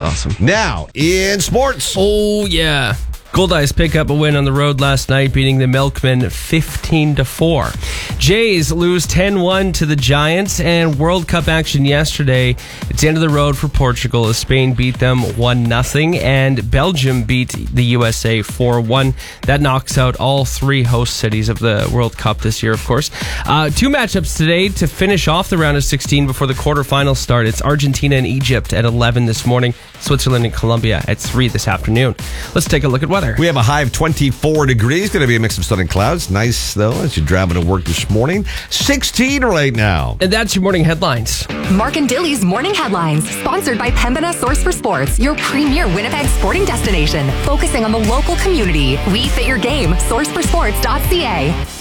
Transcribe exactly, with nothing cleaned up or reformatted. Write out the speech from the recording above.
Awesome. Now, in sports. Oh, yeah. Goldeyes pick up a win on the road last night, beating the Milkmen fifteen to four. Jays lose ten one to the Giants, and World Cup action yesterday. It's the end of the road for Portugal as Spain beat them one nothing, and Belgium beat the U S A four one. That knocks out all three host cities of the World Cup this year, of course. Uh, two matchups today to finish off the round of sixteen before the quarterfinals start. It's Argentina and Egypt at eleven this morning, Switzerland and Colombia at three this afternoon. Let's take a look at weather. We have a high of twenty-four degrees. Going to be a mix of sun and clouds. Nice, though, as you're driving to work this morning. sixteen right now. And that's your morning headlines. Mark and Dilly's Morning Headlines, sponsored by Pembina Source for Sports, your premier Winnipeg sporting destination, focusing on the local community. We fit your game. source for sports dot c a.